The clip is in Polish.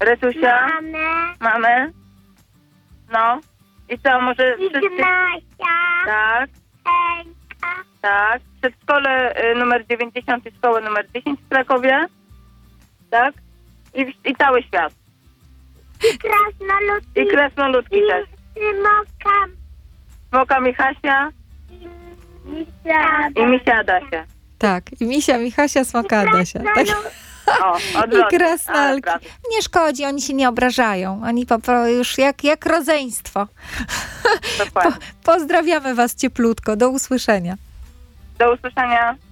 Retusia? Mamę. Mamę? No. I co, może wszyscy... Ignasia. Tak, Henka. tak. Przedszkole numer 90 i szkołę numer 10 w Krakowie. Tak? I cały świat. Krasnoludki. I krasnoludki też. Smokam. Smoka Michasia i Misia Adasia. Tak, i Misia, Michasia, Smoka, Adasia. Tak. O, I odwrotnie. Ale krasnalki. prawie. Nie szkodzi, oni się nie obrażają. Oni po prostu już jak rodzeństwo. Dokładnie. Pozdrawiamy was cieplutko. Do usłyszenia. Do usłyszenia.